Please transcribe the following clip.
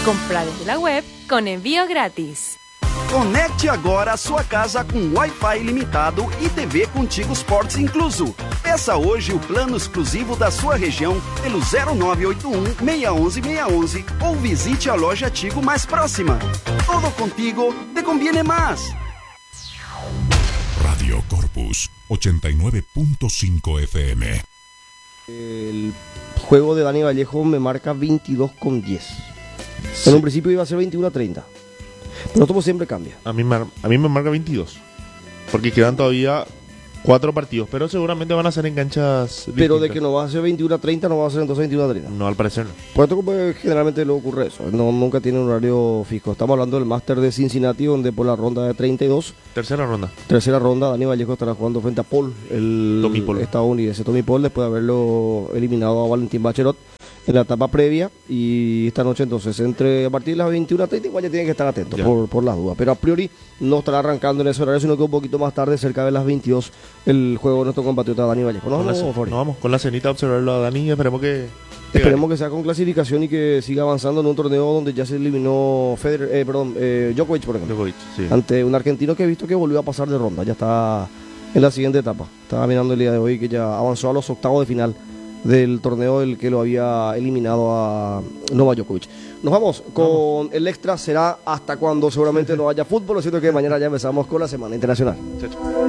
Compra desde la web con envío gratis. Conecte agora a sua casa com Wi-Fi ilimitado e TV Contigo Sports incluso. Peça hoje o plano exclusivo da sua região pelo 0981-611-611 ou visite a loja Tigo mais próxima. Todo contigo te conviene más. Radio Corpus 89.5 FM. El juego de Dani Vallejo me marca 22,10. Sí. En un principio iba a ser 21-30. Pero todo siempre cambia. A mí me marca 22. Porque quedan todavía 4 partidos. Pero seguramente van a ser en canchas pero distintas. de que no va a ser 21-30, no va a ser entonces 21-30. No, al parecer no. Por esto generalmente le ocurre eso. Nunca tiene un horario fijo. Estamos hablando del Máster de Cincinnati, donde por la ronda de 32. Tercera ronda, Dani Vallejo estará jugando frente a Paul, el Tommy Paul. estadounidense. Tommy Paul, después de haberlo eliminado a Valentín Bachelot en la etapa previa. Y esta noche entonces, a partir de las 21:30, igual ya tienen que estar atentos por las dudas. Pero a priori no estará arrancando en ese horario, sino que un poquito más tarde, cerca de las 22, el juego de nuestro compatriota Dani Vallejo. Nos vamos con la cenita a observarlo a Dani y esperemos que sea con clasificación y que siga avanzando en un torneo donde ya se eliminó Djokovic, por ejemplo. Djokovic, sí. Ante un argentino que he visto que volvió a pasar de ronda. Ya está en la siguiente etapa. Estaba mirando el día de hoy que ya avanzó a los octavos de final del torneo el que lo había eliminado a Novak Djokovic. Nos vamos con el extra. Será hasta cuando seguramente no haya fútbol. Lo cierto es que mañana ya empezamos con la Semana Internacional. Chao.